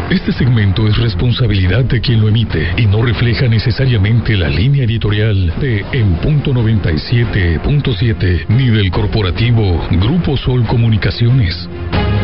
Este segmento es responsabilidad de quien lo emite y no refleja necesariamente la línea editorial de En Punto 97.7 ni del corporativo Grupo Sol Comunicaciones.